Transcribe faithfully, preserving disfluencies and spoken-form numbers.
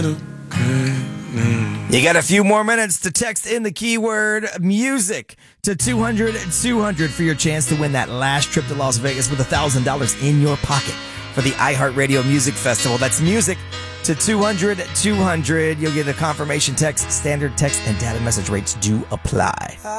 You got a few more minutes to text in the keyword music to two hundred two hundred for your chance to win that last trip to Las Vegas with one thousand dollars in your pocket for the iHeartRadio Music Festival. That's music to two hundred two hundred. You'll get a confirmation text. Standard text and data message rates do apply.